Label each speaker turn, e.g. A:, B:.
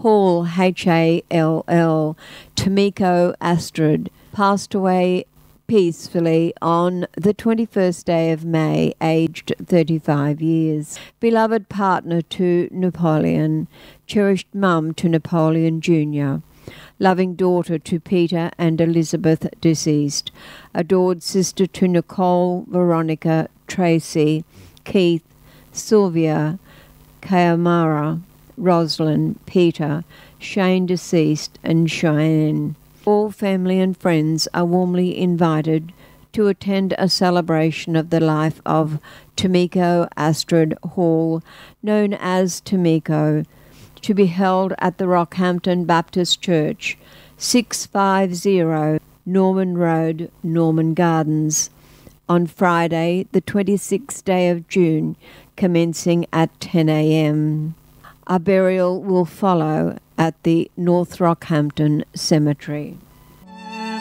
A: Hall, Hall, Tomiko Astrid, passed away peacefully on the 21st day of May, aged 35 years. Beloved partner to Napoleon, cherished mum to Napoleon Jr., loving daughter to Peter and Elizabeth deceased, adored sister to Nicole, Veronica, Tracy, Keith, Sylvia, Kayamara, Rosalind, Peter, Shane deceased, and Cheyenne. All family and friends are warmly invited to attend a celebration of the life of Tomiko Astrid Hall, known as Tomiko, to be held at the Rockhampton Baptist Church, 650 Norman Road, Norman Gardens, on Friday, the 26th day of June, commencing at 10 a.m. A burial will follow at the North Rockhampton Cemetery.